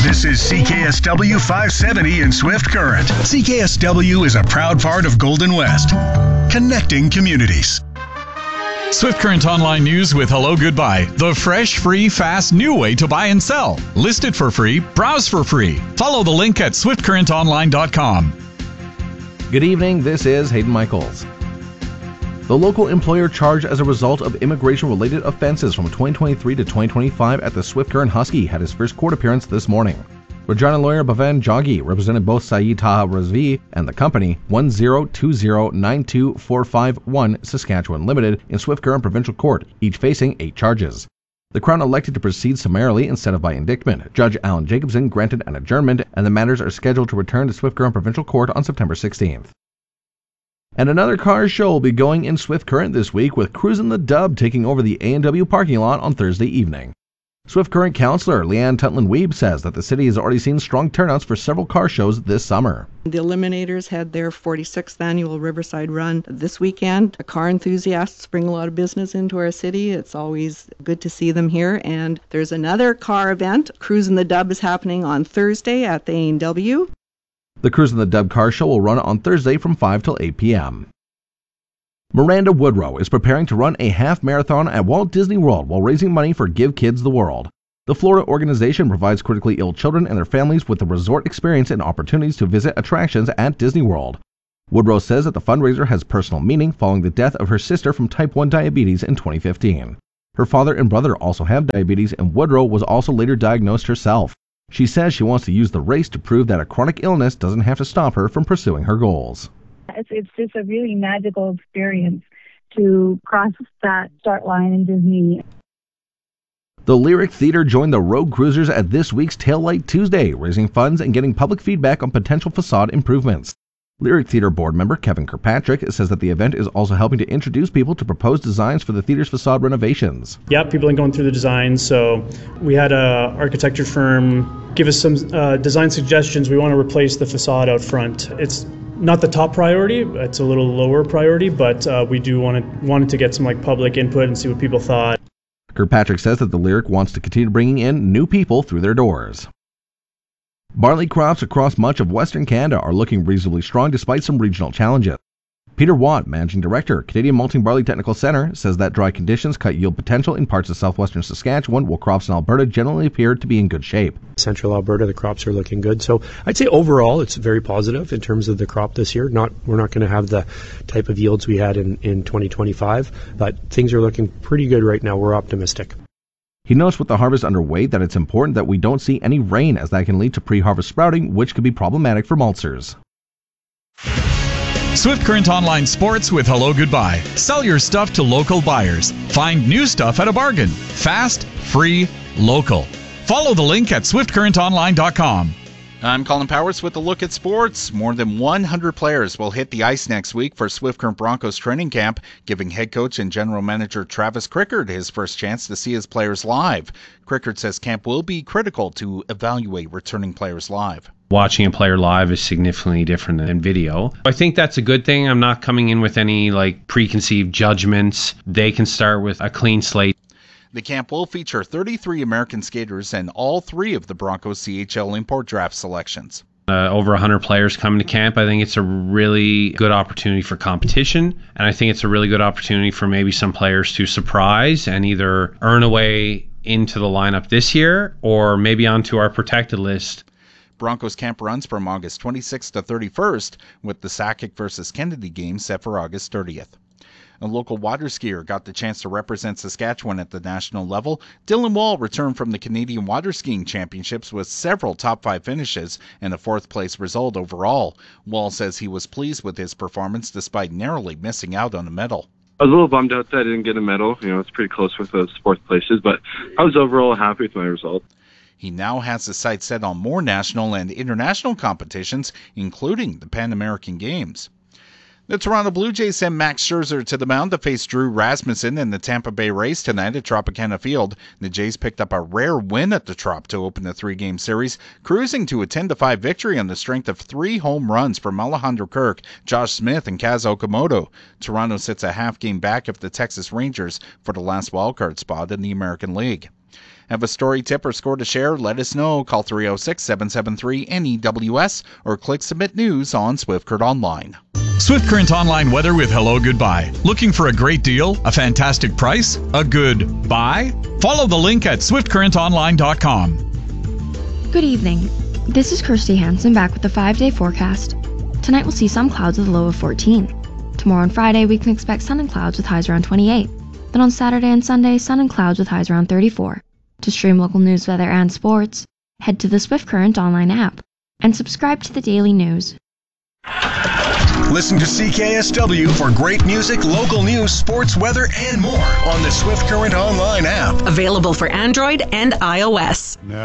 This is CKSW 570 in Swift Current. CKSW is a proud part of Golden West, connecting communities. Swift Current Online News with Hello Goodbye. The fresh, free, fast, new way to buy and sell. List it for free. Browse for free. Follow the link at swiftcurrentonline.com. Good evening. This is Hayden Michaels. The local employer charged as a result of immigration-related offenses from 2023 to 2025 at the Swift Current Husky had his first court appearance this morning. Regina lawyer Bhavan Joggi represented both Saeed Taha Razvi and the company 10209245 Saskatchewan Limited in Swift Current Provincial Court, each facing 8 charges. The Crown elected to proceed summarily instead of by indictment. Judge Alan Jacobson granted an adjournment, and the matters are scheduled to return to Swift Current Provincial Court on September 16th. And another car show will be going in Swift Current this week, with Cruisin' the Dub taking over the A&W parking lot on Thursday evening. Swift Current Councillor Leanne Tutland-Weeb says that the city has already seen strong turnouts for several car shows this summer. The Eliminators had their 46th annual Riverside Run this weekend. Car enthusiasts bring a lot of business into our city. It's always good to see them here. And there's another car event. Cruisin' the Dub is happening on Thursday at the A&W. The Cruisin' the Dub car show will run on Thursday from 5 till 8 p.m. Miranda Woodrow is preparing to run a half marathon at Walt Disney World while raising money for Give Kids the World. The Florida organization provides critically ill children and their families with the resort experience and opportunities to visit attractions at Disney World. Woodrow says that the fundraiser has personal meaning following the death of her sister from type 1 diabetes in 2015. Her father and brother also have diabetes, and Woodrow was also later diagnosed herself. She says she wants to use the race to prove that a chronic illness doesn't have to stop her from pursuing her goals. It's just a really magical experience to cross that start line in Disney. The Lyric Theatre joined the Road Cruisers at this week's Taillight Tuesday, raising funds and getting public feedback on potential facade improvements. Lyric Theatre board member Kevin Kirkpatrick says that the event is also helping to introduce people to proposed designs for the theatre's facade renovations. Yeah, people are going through the designs. So we had an architecture firm give us some design suggestions. We want to replace the facade out front. It's not the top priority. It's a little lower priority, but we do wanted to get some public input and see what people thought. Kirkpatrick says that the Lyric wants to continue bringing in new people through their doors. Barley crops across much of Western Canada are looking reasonably strong despite some regional challenges. Peter Watt, Managing Director, Canadian Malting Barley Technical Centre, says that dry conditions cut yield potential in parts of southwestern Saskatchewan, while crops in Alberta generally appear to be in good shape. Central Alberta, the crops are looking good. So I'd say overall it's very positive in terms of the crop this year. We're not going to have the type of yields we had in 2025, but things are looking pretty good right now. We're optimistic. He notes with the harvest underway that it's important that we don't see any rain, as that can lead to pre-harvest sprouting, which could be problematic for maltsers. Swift Current Online Sports with Hello Goodbye. Sell your stuff to local buyers. Find new stuff at a bargain. Fast, free, local. Follow the link at swiftcurrentonline.com. I'm Colin Powers with a look at sports. More than 100 players will hit the ice next week for Swift Current Broncos training camp, giving head coach and general manager Travis Crickard his first chance to see his players live. Crickard says camp will be critical to evaluate returning players live. Watching a player live is significantly different than video. I think that's a good thing. I'm not coming in with any preconceived judgments. They can start with a clean slate. The camp will feature 33 American skaters and all 3 of the Broncos CHL import draft selections. Over 100 players coming to camp. I think it's a really good opportunity for competition, and I think it's a really good opportunity for maybe some players to surprise and either earn a way into the lineup this year or maybe onto our protected list. Broncos camp runs from August 26th to 31st, with the Sakic versus Kennedy game set for August 30th. A local water skier got the chance to represent Saskatchewan at the national level. Dylan Wall returned from the Canadian Water Skiing Championships with several top 5 finishes and a 4th place result overall. Wall says he was pleased with his performance despite narrowly missing out on a medal. I was a little bummed out that I didn't get a medal. It's pretty close with those 4th places, but I was overall happy with my result. He now has his sights set on more national and international competitions, including the Pan American Games. The Toronto Blue Jays sent Max Scherzer to the mound to face Drew Rasmussen in the Tampa Bay race tonight at Tropicana Field. The Jays picked up a rare win at the Trop to open the 3-game series, cruising to a 10-5 victory on the strength of 3 home runs from Alejandro Kirk, Josh Smith, and Kaz Okamoto. Toronto sits a half game back of the Texas Rangers for the last wildcard spot in the American League. Have a story, tip, or score to share? Let us know. Call 306-773-NEWS or click Submit News on Swift Current Online. Swift Current Online weather with Hello Goodbye. Looking for a great deal, a fantastic price, a good buy? Follow the link at swiftcurrentonline.com. Good evening. This is Kirsty Hansen back with the 5-day forecast. Tonight we'll see some clouds with a low of 14. Tomorrow and Friday we can expect sun and clouds with highs around 28. Then on Saturday and Sunday, sun and clouds with highs around 34. To stream local news, weather, and sports, head to the Swift Current Online app and subscribe to the daily news. Listen to CKSW for great music, local news, sports, weather, and more on the Swift Current Online app. Available for Android and iOS.